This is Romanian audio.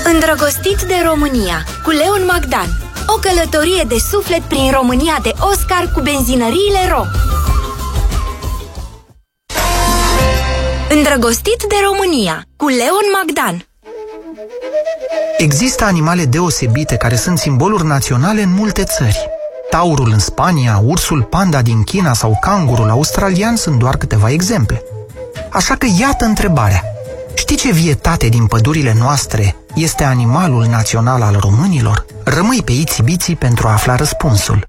Îndrăgostit de România cu Leon Magdan. O călătorie de suflet prin România de Oscar cu benzinăriile Ro. Îndrăgostit de România cu Leon Magdan. Există animale deosebite care sunt simboluri naționale în multe țări. Taurul în Spania, ursul panda din China sau cangurul australian sunt doar câteva exemple. Așa că iată întrebarea. Știi ce vietate din pădurile noastre este animalul național al românilor? Rămâi pe Itsy Bitsy pentru a afla răspunsul.